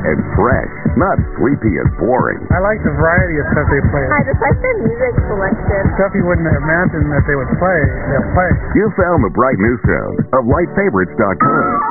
and fresh, not sleepy and boring. I like the variety of stuff they play. I just like their music selection. Stuff you wouldn't imagine that they would play, they'll play. You found the bright new sound of LightFavorites.com.